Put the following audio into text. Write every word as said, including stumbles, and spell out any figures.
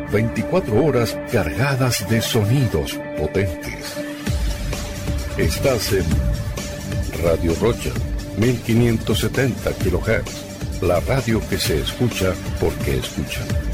veinticuatro horas cargadas de sonidos potentes. Estás en Radio Rocha, mil quinientos setenta kilohertz, la radio que se escucha porque escucha.